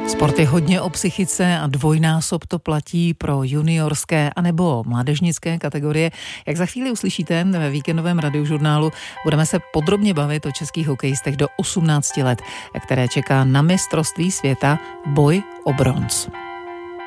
Sport je hodně o psychice a dvojnásob to platí pro juniorské anebo mládežnické kategorie. Jak za chvíli uslyšíte ve víkendovém radiožurnálu, budeme se podrobně bavit o českých hokejistech do 18 let, které čeká na mistrovství světa boj o bronz.